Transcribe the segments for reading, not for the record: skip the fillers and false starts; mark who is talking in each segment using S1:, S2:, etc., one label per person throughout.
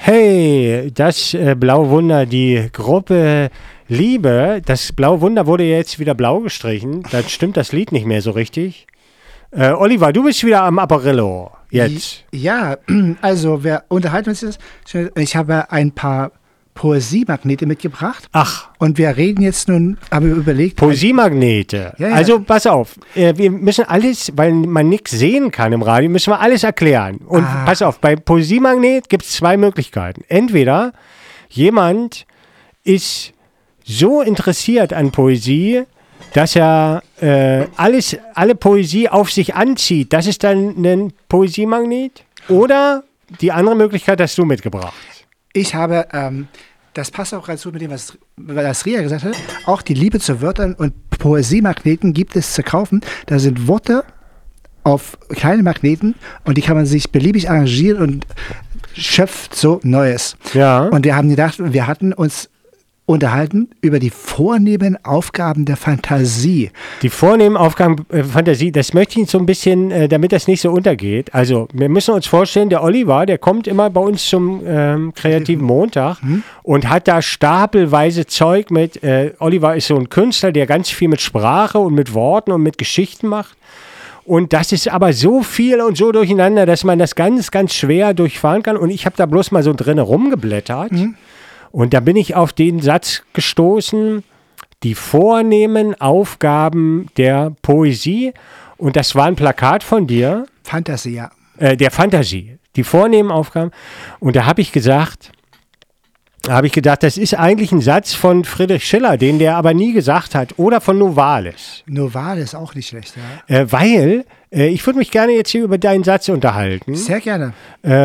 S1: Hey, das Blaue Wunder, die Gruppe Liebe, das Blaue Wunder wurde jetzt wieder blau gestrichen. Dann stimmt das Lied nicht mehr so richtig. Oliver, du bist wieder am Apparillo jetzt.
S2: Ja, also wir unterhalten uns jetzt. Ich habe ein paar Poesiemagnete mitgebracht.
S1: Ach.
S2: Und wir reden jetzt nun, haben wir überlegt.
S1: Poesiemagnete. Ja. Also pass auf, wir müssen alles, weil man nichts sehen kann im Radio, müssen wir alles erklären. Und pass auf, bei Poesiemagnet gibt es zwei Möglichkeiten. Entweder jemand ist so interessiert an Poesie, dass er alle Poesie auf sich anzieht. Das ist dann ein Poesiemagnet. Oder die andere Möglichkeit hast du mitgebracht.
S2: Ich habe, das passt auch ganz gut mit dem, was Ria gesagt hat, auch die Liebe zu Wörtern und Poesiemagneten gibt es zu kaufen. Da sind Worte auf kleine Magneten und die kann man sich beliebig arrangieren und schöpft so Neues.
S1: Ja.
S2: Und wir haben gedacht, wir hatten uns unterhalten über die vornehmen Aufgaben der Fantasie.
S1: Die vornehmen Aufgaben der Fantasie, das möchte ich so ein bisschen, damit das nicht so untergeht. Also wir müssen uns vorstellen, der Oliver, der kommt immer bei uns zum kreativen Montag und hat da stapelweise Zeug mit. Oliver ist so ein Künstler, der ganz viel mit Sprache und mit Worten und mit Geschichten macht. Und das ist aber so viel und so durcheinander, dass man das ganz, ganz schwer durchfahren kann. Und ich habe da bloß mal so drin rumgeblättert. Und da bin ich auf den Satz gestoßen, die vornehmen Aufgaben der Poesie. Und das war ein Plakat von dir.
S2: Fantasie, ja.
S1: Der Fantasie. Die vornehmen Aufgaben. Und da habe ich gedacht, das ist eigentlich ein Satz von Friedrich Schiller, den der aber nie gesagt hat. Oder von Novalis.
S2: Novalis auch nicht schlecht, ja.
S1: Weil, ich würde mich gerne jetzt hier über deinen Satz unterhalten.
S2: Sehr gerne.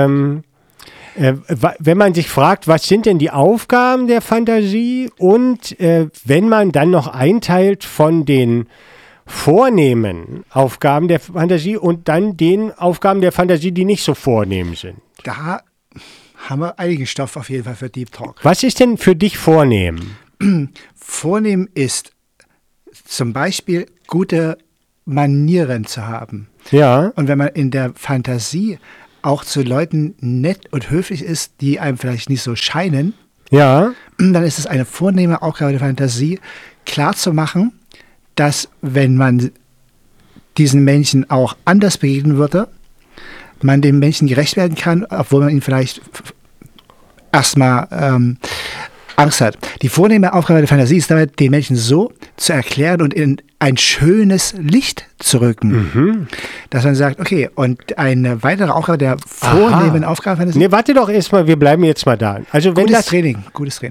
S1: Wenn man sich fragt, was sind denn die Aufgaben der Fantasie und wenn man dann noch einteilt von den vornehmen Aufgaben der Fantasie und dann den Aufgaben der Fantasie, die nicht so vornehm sind.
S2: Da haben wir einigen Stoff auf jeden Fall für Deep Talk.
S1: Was ist denn für dich vornehm?
S2: Vornehm ist zum Beispiel gute Manieren zu haben.
S1: Ja.
S2: Und wenn man in der Fantasie auch zu Leuten nett und höflich ist, die einem vielleicht nicht so scheinen,
S1: ja,
S2: dann ist es eine vornehme Aufgabe der Fantasie, klarzumachen, dass wenn man diesen Menschen auch anders begegnen würde, man dem Menschen gerecht werden kann, obwohl man ihn vielleicht erstmal Angst hat. Die vornehme Aufgabe der Fantasie ist dabei, den Menschen so zu erklären und in ein schönes Licht zu rücken. Dass man sagt, okay, und eine weitere Aufgabe der vornehmen Aufgabe der Fantasie.
S1: Nee, warte doch erstmal, wir bleiben jetzt mal da. Also wenn
S2: gutes Training.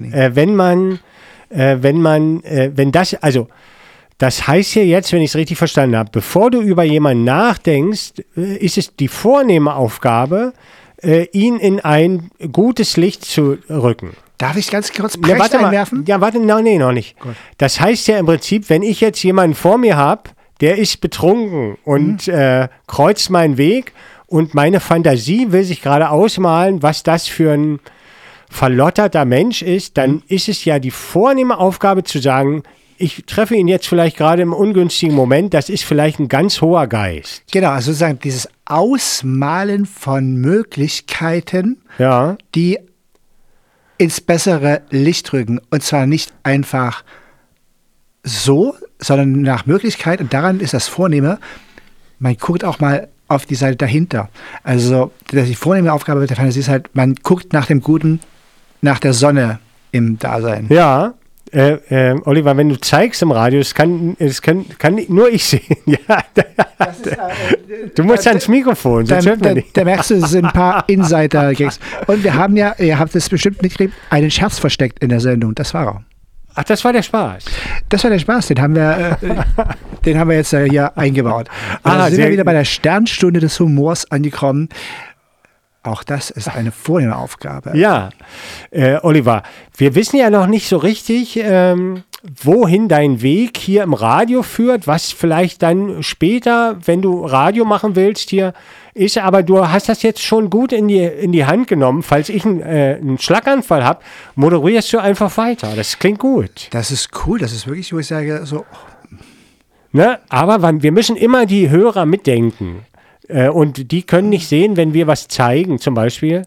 S1: Das heißt ja jetzt, wenn ich es richtig verstanden habe, bevor du über jemanden nachdenkst, ist es die vornehme Aufgabe, ihn in ein gutes Licht zu rücken.
S2: Darf ich ganz kurz Precht einwerfen?
S1: Ja, warte, nee, noch nicht. Gut. Das heißt ja im Prinzip, wenn ich jetzt jemanden vor mir habe, der ist betrunken und kreuzt meinen Weg und meine Fantasie will sich gerade ausmalen, was das für ein verlotterter Mensch ist, dann ist es ja die vornehme Aufgabe zu sagen, ich treffe ihn jetzt vielleicht gerade im ungünstigen Moment, das ist vielleicht ein ganz hoher Geist.
S2: Genau, also sozusagen dieses Ausmalen von Möglichkeiten, die ins bessere Licht rücken. Und zwar nicht einfach so, sondern nach Möglichkeit. Und daran ist das Vornehme, man guckt auch mal auf die Seite dahinter. Also die vornehme Aufgabe der Fantasie ist halt, man guckt nach dem Guten, nach der Sonne im Dasein.
S1: Ja. Oliver, wenn du zeigst im Radio, es kann nur ich sehen. Ja, du musst ans Mikrofon, sonst hört man nicht.
S2: Da merkst du, es sind ein paar Insider-Gags. Und wir haben ja, ihr habt es bestimmt mitgekriegt, einen Scherz versteckt in der Sendung. Das war er.
S1: Ach, das war der Spaß.
S2: Das war der Spaß, den haben wir jetzt hier eingebaut. Und da sind wir wieder bei der Sternstunde des Humors angekommen. Auch das ist eine vornehme Aufgabe.
S1: Ja, Oliver, wir wissen ja noch nicht so richtig, wohin dein Weg hier im Radio führt, was vielleicht dann später, wenn du Radio machen willst, hier ist. Aber du hast das jetzt schon gut in die Hand genommen. Falls ich einen Schlaganfall habe, moderierst du einfach weiter. Das klingt gut.
S2: Das ist cool. Das ist wirklich, wo ich sage, so.
S1: Ne? Aber wir müssen immer die Hörer mitdenken. Und die können nicht sehen, wenn wir was zeigen, zum Beispiel.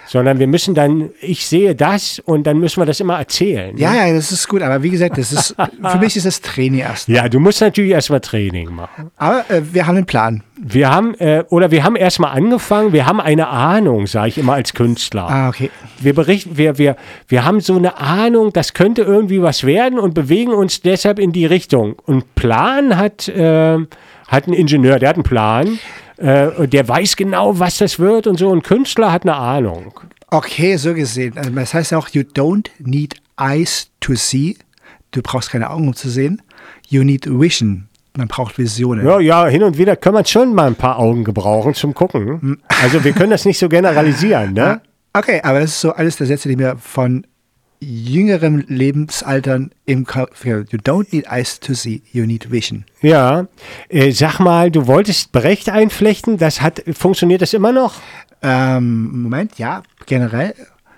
S1: sondern wir müssen dann, ich sehe das und dann müssen wir das immer erzählen.
S2: Ja, das ist gut, aber wie gesagt, für mich ist das Training erst.
S1: Ja, du musst natürlich erstmal Training machen.
S2: Aber wir haben einen Plan.
S1: Wir haben erstmal angefangen, wir haben eine Ahnung, sage ich immer als Künstler.
S2: Ah, okay.
S1: Wir haben so eine Ahnung, das könnte irgendwie was werden und bewegen uns deshalb in die Richtung. Und Plan hat ein Ingenieur, der hat einen Plan, der weiß genau, was das wird und so. Ein Künstler hat eine Ahnung.
S2: Okay, so gesehen. Also das heißt auch, you don't need eyes to see. Du brauchst keine Augen, um zu sehen. You need vision. Man braucht Visionen.
S1: Ja, hin und wieder kann man schon mal ein paar Augen gebrauchen zum Gucken. Also wir können das nicht so generalisieren, ne?
S2: Okay, aber das ist so alles der Sätze, die mir von jüngerem Lebensaltern im Kopf. You don't need eyes to see, you need vision.
S1: Ja, sag mal, du wolltest Brecht einflechten, funktioniert das immer noch?
S2: Moment, ja, generell.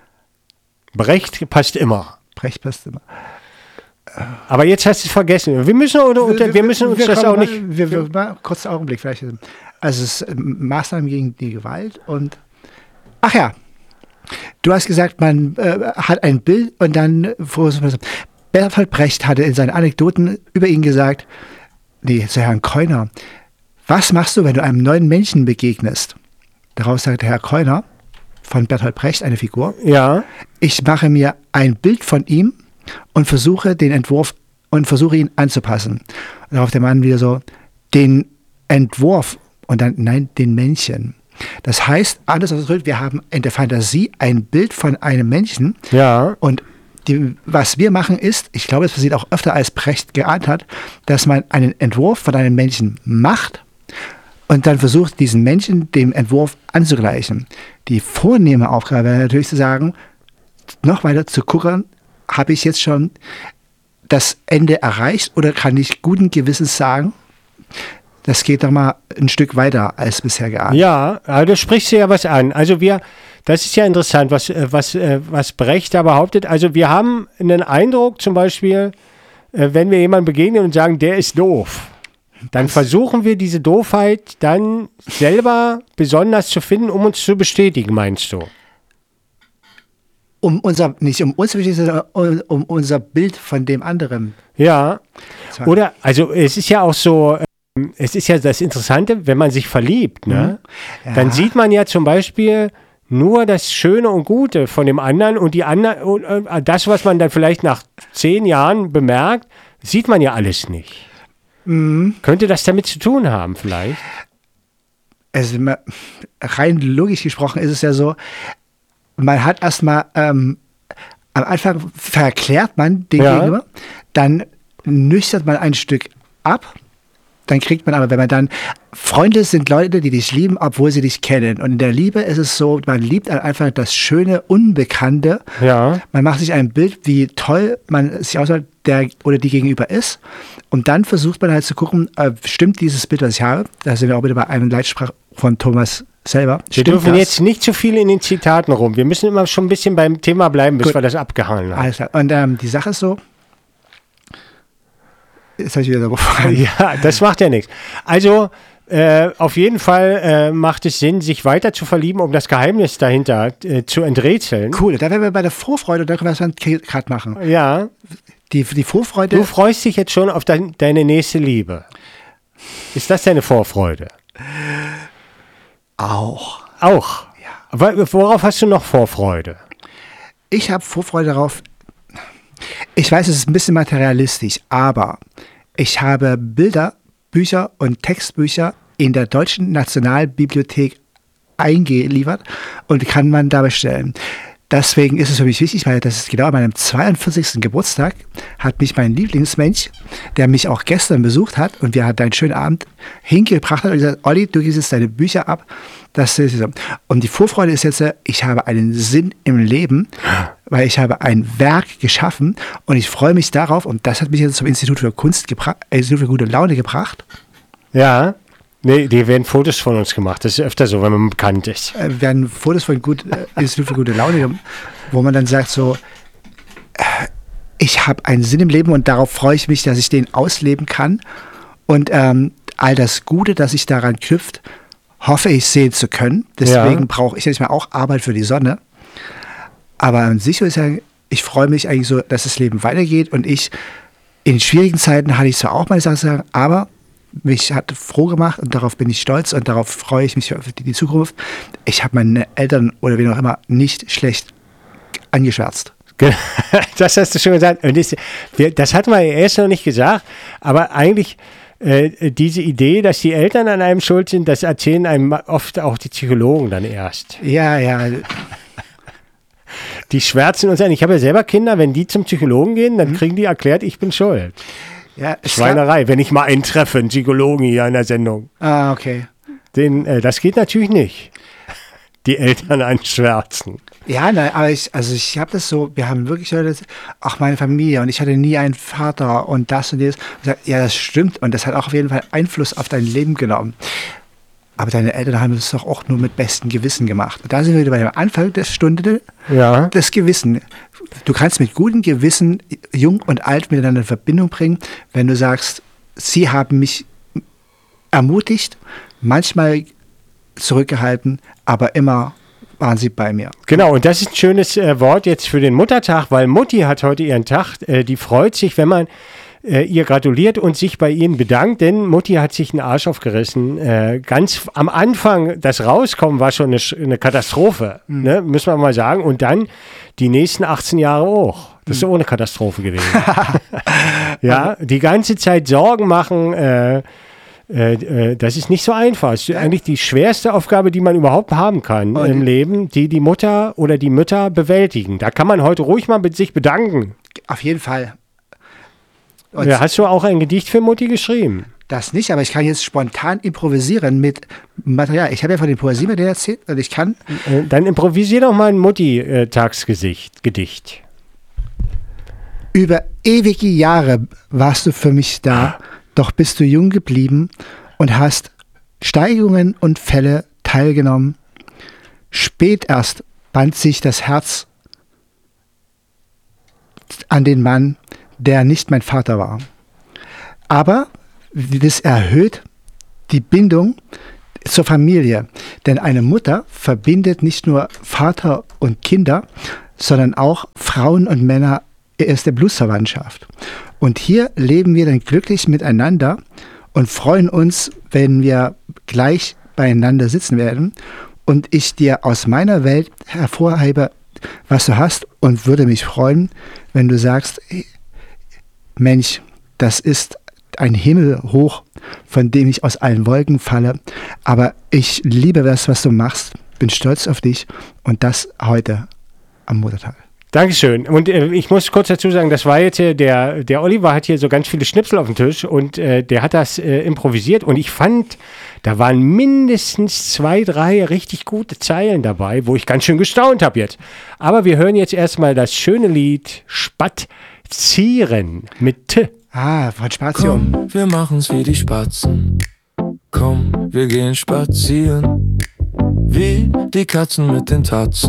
S1: Brecht passt immer.
S2: Brecht passt immer.
S1: Aber jetzt hast du es vergessen. Wir müssen uns das auch nicht...
S2: Mal kurz einen Augenblick vielleicht. Also es ist Maßnahmen gegen die Gewalt und... Ach ja, du hast gesagt, man hat ein Bild und dann... Bertolt Brecht hatte in seinen Anekdoten über ihn gesagt, zu Herrn Keuner, was machst du, wenn du einem neuen Menschen begegnest? Darauf sagte Herr Keuner von Bertolt Brecht, eine Figur,
S1: ja.
S2: Ich mache mir ein Bild von ihm und versuche den Entwurf ihn anzupassen. Und darauf der Mann wieder so, den Entwurf und dann, nein, den Männchen. Das heißt, anders ausgedrückt, wir haben in der Fantasie ein Bild von einem Menschen.
S1: Ja.
S2: Und was wir machen ist, ich glaube, es passiert auch öfter, als Brecht geahnt hat, dass man einen Entwurf von einem Menschen macht und dann versucht, diesen Menschen dem Entwurf anzugleichen. Die vornehme Aufgabe wäre natürlich zu sagen, noch weiter zu gucken, habe ich jetzt schon das Ende erreicht oder kann ich guten Gewissens sagen, das geht doch mal ein Stück weiter als bisher geahnt.
S1: Ja, aber du sprichst ja was an. Also das ist ja interessant, was Brecht da behauptet. Also wir haben einen Eindruck zum Beispiel, wenn wir jemandem begegnen und sagen, der ist doof, dann versuchen wir diese Doofheit dann selber besonders zu finden, um uns zu bestätigen, meinst du?
S2: Nicht um uns, sondern um unser Bild von dem anderen.
S1: Ja, oder, also es ist ja auch so, es ist ja das Interessante, wenn man sich verliebt, ne? Ja. Dann sieht man ja zum Beispiel nur das Schöne und Gute von dem anderen und das, was man dann vielleicht nach 10 Jahren bemerkt, sieht man ja alles nicht. Könnte das damit zu tun haben vielleicht?
S2: Also rein logisch gesprochen ist es ja so, man hat erstmal am Anfang verklärt man den Gegenüber, dann nüchtert man ein Stück ab, dann kriegt man aber, wenn man dann, Freunde sind Leute, die dich lieben, obwohl sie dich kennen. Und in der Liebe ist es so, man liebt einfach das schöne, Unbekannte. Ja. Man macht sich ein Bild, wie toll man sich aussieht, der oder die gegenüber ist. Und dann versucht man halt zu gucken, stimmt dieses Bild, was ich habe? Da sind wir auch wieder bei einem Leitsprach von Thomas selber.
S1: Wir dürfen jetzt nicht zu viel in den Zitaten rum. Wir müssen immer schon ein bisschen beim Thema bleiben, bis wir das abgehandelt haben.
S2: Alles klar. Und die Sache ist so, jetzt habe ich wieder darauf gefallen.
S1: Ja, das macht ja nichts. Also, auf jeden Fall macht es Sinn, sich weiter zu verlieben, um das Geheimnis dahinter zu enträtseln.
S2: Cool, da wären wir bei der Vorfreude, da können wir das gerade machen.
S1: Ja.
S2: Die Vorfreude.
S1: Du freust dich jetzt schon auf deine nächste Liebe. Ist das deine Vorfreude?
S2: Auch.
S1: Ja. Worauf hast du noch Vorfreude?
S2: Ich habe Vorfreude darauf. Ich weiß, es ist ein bisschen materialistisch, aber ich habe Bilder, Bücher und Textbücher in der Deutschen Nationalbibliothek eingeliefert und kann man da bestellen. Deswegen ist es für mich wichtig, weil das ist genau an meinem 42. Geburtstag, hat mich mein Lieblingsmensch, der mich auch gestern besucht hat und wir hatten einen schönen Abend, hingebracht hat und gesagt, Olli, du gibst jetzt deine Bücher ab. Das ist so. Und die Vorfreude ist jetzt, ich habe einen Sinn im Leben, weil ich habe ein Werk geschaffen und ich freue mich darauf und das hat mich jetzt zum Institut für Kunst Institut für gute Laune gebracht.
S1: Ja. Nee, die werden Fotos von uns gemacht. Das ist öfter so, wenn man bekannt ist.
S2: Werden Fotos von Institut für gute Laune, wo man dann sagt so, ich habe einen Sinn im Leben und darauf freue ich mich, dass ich den ausleben kann. Und all das Gute, das sich daran knüpft, hoffe ich sehen zu können. Deswegen brauche ich jetzt mal auch Arbeit für die Sonne. Aber an sich würde ich sagen, ich freue mich eigentlich so, dass das Leben weitergeht und in schwierigen Zeiten hatte ich zwar auch meine Sachen zu sagen, aber mich hat froh gemacht und darauf bin ich stolz und darauf freue ich mich für die Zukunft. Ich habe meine Eltern oder wen auch immer nicht schlecht angeschwärzt.
S1: Das hast du schon gesagt. Und das hatten wir erst noch nicht gesagt, aber eigentlich diese Idee, dass die Eltern an einem schuld sind, das erzählen einem oft auch die Psychologen dann erst.
S2: Ja.
S1: Die schwärzen uns an. Ich habe ja selber Kinder, wenn die zum Psychologen gehen, dann kriegen die erklärt, ich bin schuld.
S2: Ja,
S1: Schweinerei, wenn ich mal einen treffe, einen Psychologen hier in der Sendung.
S2: Ah, okay.
S1: Das geht natürlich nicht. Die Eltern anschwärzen.
S2: Ja, nein, aber ich habe das so, wir haben wirklich auch meine Familie und ich hatte nie einen Vater und das und das. Ja, das stimmt und das hat auch auf jeden Fall Einfluss auf dein Leben genommen. Aber deine Eltern haben es doch auch nur mit bestem Gewissen gemacht. Und da sind wir wieder bei dem Anfang der Stunde, das Gewissen. Du kannst mit gutem Gewissen jung und alt miteinander in Verbindung bringen, wenn du sagst, sie haben mich ermutigt, manchmal zurückgehalten, aber immer waren sie bei mir.
S1: Genau, und das ist ein schönes Wort jetzt für den Muttertag, weil Mutti hat heute ihren Tag. Die freut sich, wenn man ihr gratuliert und sich bei ihnen bedankt, denn Mutti hat sich einen Arsch aufgerissen. Ganz am Anfang, das Rauskommen war schon eine Katastrophe, ne? Müssen wir mal sagen. Und dann die nächsten 18 Jahre auch. Das ist auch eine Katastrophe gewesen. Ja, die ganze Zeit Sorgen machen, das ist nicht so einfach. Das ist eigentlich die schwerste Aufgabe, die man überhaupt haben kann im Leben, die Mutter oder die Mütter bewältigen. Da kann man heute ruhig mal mit sich bedanken.
S2: Auf jeden Fall.
S1: Und hast du auch ein Gedicht für Mutti geschrieben?
S2: Das nicht, aber ich kann jetzt spontan improvisieren mit Material. Ich habe ja von den Poesiemodellen erzählt und ich kann...
S1: Dann improvisier doch mal ein Mutti-Tagsgedicht.
S2: Über ewige Jahre warst du für mich da, doch bist du jung geblieben und hast Steigungen und Fälle teilgenommen. Spät erst band sich das Herz an den Mann, der nicht mein Vater war. Aber das erhöht die Bindung zur Familie. Denn eine Mutter verbindet nicht nur Vater und Kinder, sondern auch Frauen und Männer erst der Blutsverwandtschaft. Und hier leben wir dann glücklich miteinander und freuen uns, wenn wir gleich beieinander sitzen werden und ich dir aus meiner Welt hervorhebe, was du hast und würde mich freuen, wenn du sagst, hey, Mensch, das ist ein Himmel hoch, von dem ich aus allen Wolken falle, aber ich liebe das, was du machst, bin stolz auf dich und das heute am Muttertag.
S1: Dankeschön. Und ich muss kurz dazu sagen, das war jetzt der Oliver hat hier so ganz viele Schnipsel auf dem Tisch und der hat das improvisiert und ich fand, da waren mindestens 2, 3 richtig gute Zeilen dabei, wo ich ganz schön gestaunt habe jetzt. Aber wir hören jetzt erstmal das schöne Lied Spazieren mit T.
S2: Ah, von Spazio.
S3: Komm, wir machen's wie die Spatzen. Komm, wir gehen spazieren. Wie die Katzen mit den Tatzen.